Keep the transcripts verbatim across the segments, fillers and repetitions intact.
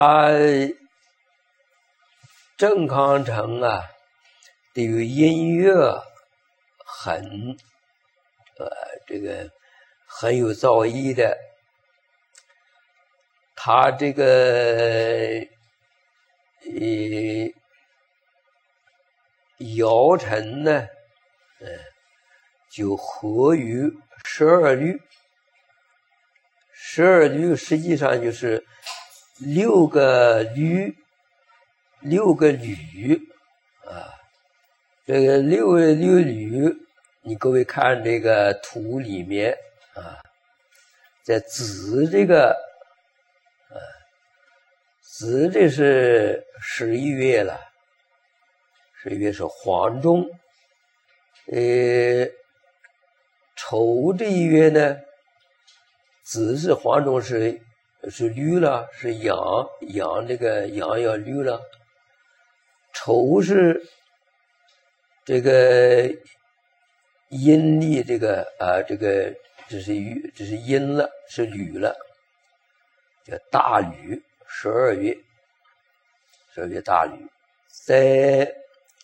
啊，郑康成啊，对于音乐很呃这个很有造诣的。他这个呃姚晨呢，呃就合于十二律。十二律实际上就是六个律，六个吕啊。这个六个六吕，你各位看这个图里面啊，在子这个啊，子这是十一月了，十一月是黄中，呃，丑这一月呢。子是黄中是是绿了，是阳阳这个阳要绿了。丑是这个阴历这个啊，这个这是雨，这是阴了，是吕了，叫大吕，十二月，十二月大吕，在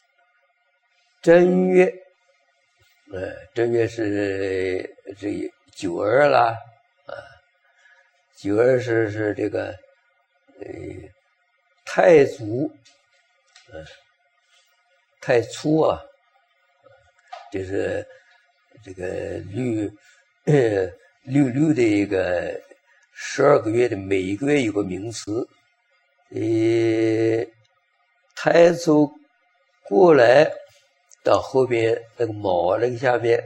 正月，呃，正月是这九二了。啊，九二是是这个，呃，太祖，呃，太初啊，就是这个六，呃，六六的一个十二个月的每一个月有个名词，呃，太祖过来到后边那个卯那个下面，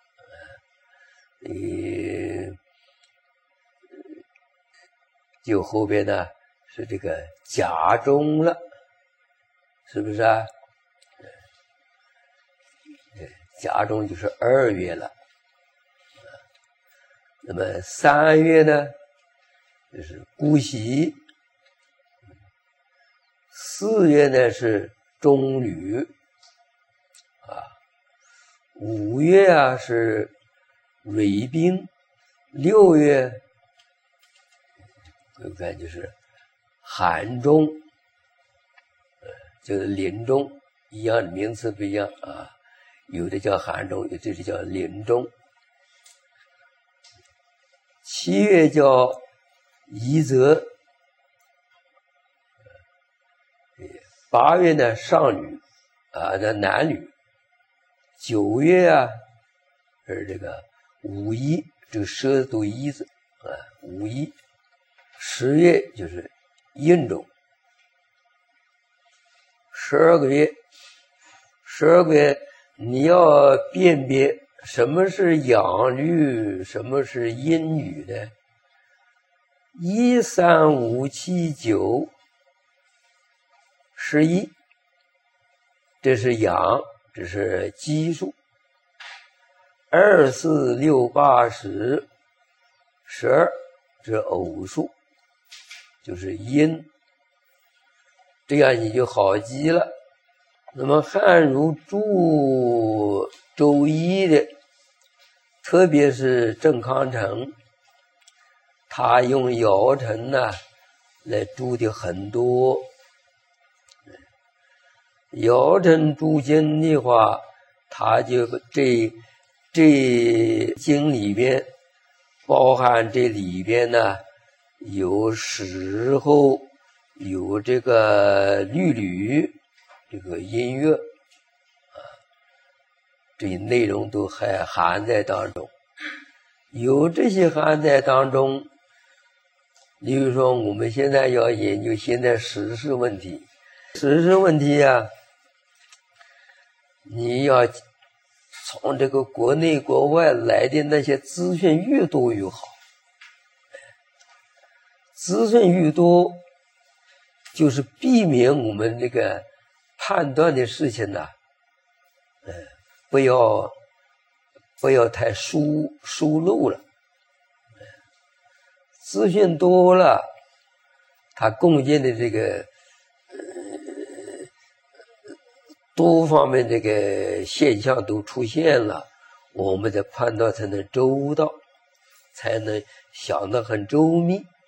呃。就后边呢是这个甲中了，是不是啊？甲中就是二月了。那么三月呢，就是姑息；四月呢是中吕，啊，五月啊是蕊兵，六月。各位看，就是寒中，呃，就是临中，一样的名词不一样啊。有的叫寒中，有的叫临中。七月叫夷则，八月呢上吕，啊，那南吕。九月啊是这个五夷，这个蛇读夷字啊，五夷。十月就是印中，十二个月，十二个月你要辨别什么是阳律，什么是阴律呢？一三五七九十一，这是阳，这是奇数；二四六八十，十二，这是偶数。就是阴，这样你就好记了。那么汉儒注周易的，特别是郑康成，他用姚晨呢来注的很多。姚晨注经的话，他就这这经里边包含这里边呢。有时候有这个律吕，这个音乐啊，这些内容都还含在当中。有这些含在当中，比如说我们现在要研究现在时事问题，时事问题啊，你要从这个国内国外来的那些资讯越多越好。资讯越多，就是避免我们这个判断的事情呢，呃，不要不要太疏疏漏了。资讯多了，它共建的这个呃多方面这个现象都出现了，我们的判断才能周到，才能想得很周密。